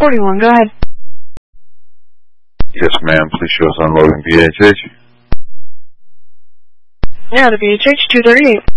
41, go ahead. Yes, ma'am. Please show us unloading VHH. Yeah, the VHH 238.